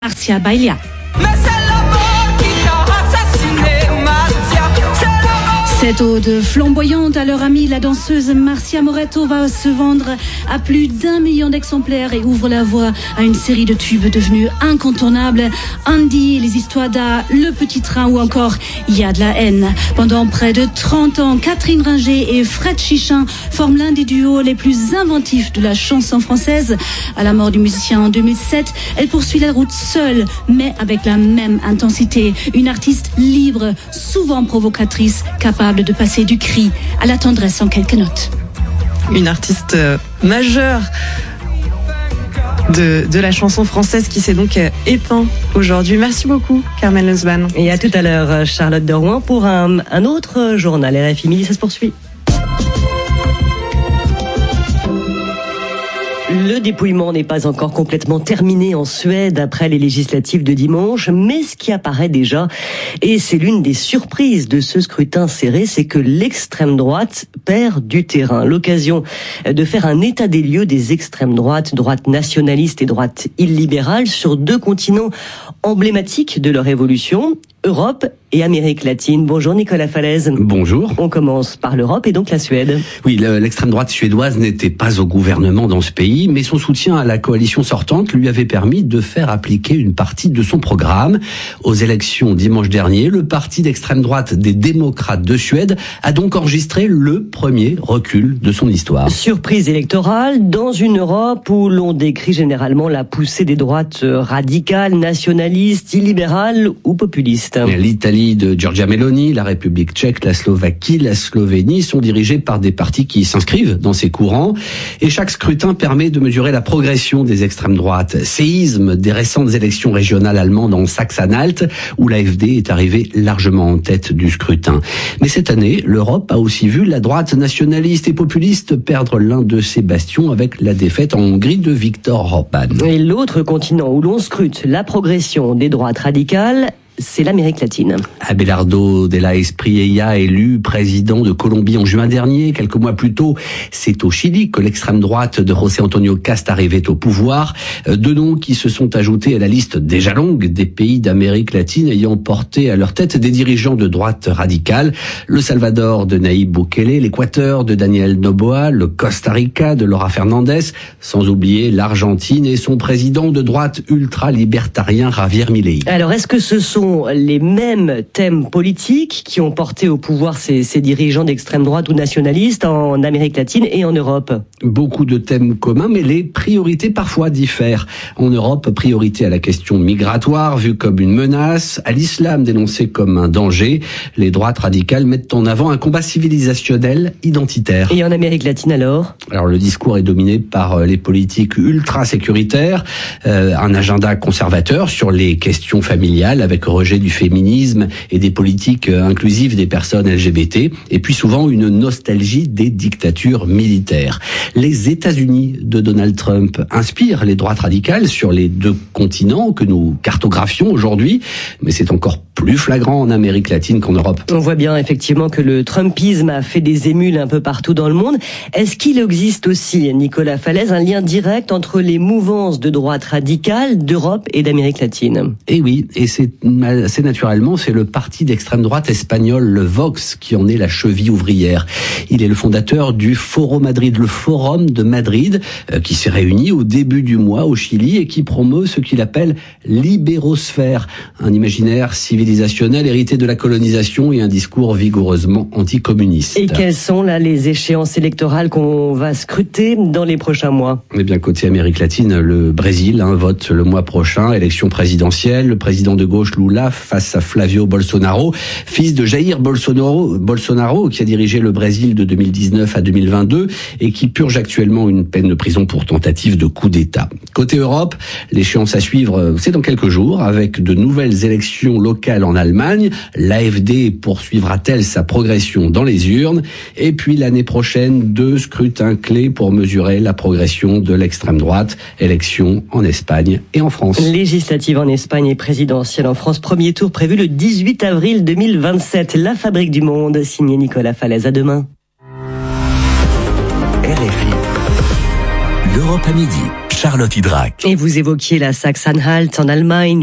Marcia Baillia. Cette ode flamboyante à leur amie, la danseuse Marcia Moretto, va se vendre à plus d'1 million d'exemplaires et ouvre la voie à une série de tubes devenus incontournables. Andy, Les histoires d'A, Le petit train ou encore Il y a de la haine. Pendant près de 30 ans, Catherine Ringer et Fred Chichin forment l'un des duos les plus inventifs de la chanson française. À la mort du musicien en 2007, elle poursuit la route seule, mais avec la même intensité. Une artiste libre, souvent provocatrice, capable de passer du cri à la tendresse en quelques notes. Une artiste majeure de la chanson française qui s'est donc éteint aujourd'hui. Merci beaucoup, Carmen Lezban. Et à tout à l'heure, Charlotte de Rouen, pour un autre journal. RFI Midi, ça se poursuit. Le dépouillement n'est pas encore complètement terminé en Suède après les législatives de dimanche, mais ce qui apparaît déjà, et c'est l'une des surprises de ce scrutin serré, c'est que l'extrême droite perd du terrain. L'occasion de faire un état des lieux des extrêmes droites, droite nationaliste et droite illibérale, sur deux continents emblématiques de leur évolution, Europe et Amérique latine. Bonjour Nicolas Falaise. Bonjour. On commence par l'Europe et donc la Suède. Oui, l'extrême droite suédoise n'était pas au gouvernement dans ce pays, mais son soutien à la coalition sortante lui avait permis de faire appliquer une partie de son programme. Aux élections dimanche dernier, le parti d'extrême droite des démocrates de Suède a donc enregistré le premier recul de son histoire. Surprise électorale dans une Europe où l'on décrit généralement la poussée des droites radicales, nationalistes, illibérales ou populistes. L'Italie de Giorgia Meloni, la République tchèque, la Slovaquie, la Slovénie sont dirigés par des partis qui s'inscrivent dans ces courants. Et chaque scrutin permet de mesurer la progression des extrêmes droites. Séisme des récentes élections régionales allemandes en Saxe-Anhalt, où l'AfD est arrivée largement en tête du scrutin. Mais cette année, l'Europe a aussi vu la droite nationaliste et populiste perdre l'un de ses bastions avec la défaite en Hongrie de Viktor Orbán. Et l'autre continent où l'on scrute la progression des droites radicales, c'est l'Amérique latine. Abelardo de la Espriella, élu président de Colombie en juin dernier. Quelques mois plus tôt, c'est au Chili que l'extrême droite de José Antonio Cast arrivait au pouvoir. Deux noms qui se sont ajoutés à la liste déjà longue des pays d'Amérique latine ayant porté à leur tête des dirigeants de droite radicale. Le Salvador de Nayib Bukele, l'Équateur de Daniel Noboa, le Costa Rica de Laura Fernandez, sans oublier l'Argentine et son président de droite ultra-libertarien Javier Milei. Alors, est-ce que ce sont les mêmes thèmes politiques qui ont porté au pouvoir ces dirigeants d'extrême droite ou nationalistes en Amérique latine et en Europe? Beaucoup de thèmes communs, mais les priorités parfois diffèrent. En Europe, priorité à la question migratoire, vue comme une menace, à l'islam dénoncé comme un danger. Les droites radicales mettent en avant un combat civilisationnel identitaire. Et en Amérique latine alors le discours est dominé par les politiques ultra-sécuritaires, un agenda conservateur sur les questions familiales avec rejet du féminisme et des politiques inclusives des personnes LGBT, et puis souvent une nostalgie des dictatures militaires. Les États-Unis de Donald Trump inspirent les droites radicales sur les deux continents que nous cartographions aujourd'hui, mais c'est encore plus flagrant en Amérique latine qu'en Europe. On voit bien effectivement que le trumpisme a fait des émules un peu partout dans le monde. Est-ce qu'il existe aussi, Nicolas Falaise, un lien direct entre les mouvances de droite radicale d'Europe et d'Amérique latine? Eh oui, et c'est assez naturellement, c'est le parti d'extrême droite espagnol, le Vox, qui en est la cheville ouvrière. Il est le fondateur du Foro Madrid, le Forum de Madrid, qui s'est réuni au début du mois au Chili et qui promeut ce qu'il appelle l'ibérosphère, un imaginaire civilisationnel hérité de la colonisation et un discours vigoureusement anticommuniste. Et quelles sont là les échéances électorales qu'on va scruter dans les prochains mois? Eh bien, côté Amérique latine, le Brésil vote le mois prochain, élection présidentielle. Le président de gauche Lula face à Flavio Bolsonaro, fils de Jair Bolsonaro, qui a dirigé le Brésil de 2019 à 2022 et qui purge actuellement une peine de prison pour tentative de coup d'État. Côté Europe, l'échéance à suivre, c'est dans quelques jours, avec de nouvelles élections locales en Allemagne. L'AfD poursuivra-t-elle sa progression dans les urnes? Et puis l'année prochaine, 2 scrutins clés pour mesurer la progression de l'extrême droite. Élections en Espagne et en France. Législative en Espagne et présidentielle en France. Premier tour prévu le 18 avril 2027. La Fabrique du Monde, signé Nicolas Falaise. À demain. RFI. L'Europe à midi. Charlotte Hydrac. Et vous évoquiez la Saxe-Anhalt en Allemagne.